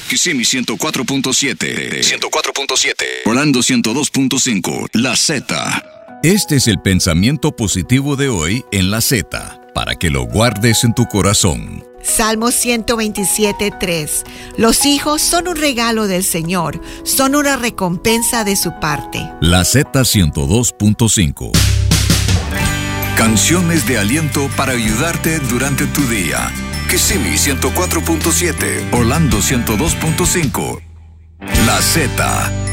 Kissimmee 104.7. 104.7. Orlando 102.5. La Z. Este es el pensamiento positivo de hoy en La Z, para que lo guardes en tu corazón. Salmo 127:3. Los hijos son un regalo del Señor, son una recompensa de su parte. La Z 102.5. Canciones de aliento para ayudarte durante tu día. Kissimmee 104.7. Orlando 102.5. La Z.